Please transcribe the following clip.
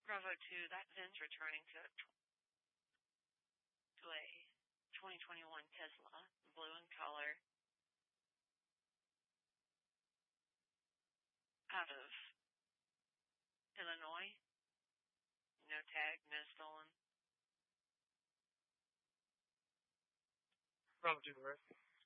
Bravo 2, that VIN's returning to a 2021 Tesla, blue in color, out of Illinois. No tag, no stolen. Bravo 2, correct.